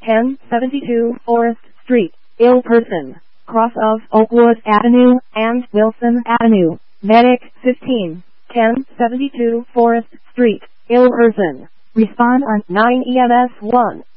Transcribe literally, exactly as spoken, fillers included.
ten seventy-two Forest Street, ill person, cross of Oakwood Avenue and Wilson Avenue. Medic fifteen ten seventy-two Forest Street, ill person. Respond on nine E M S one.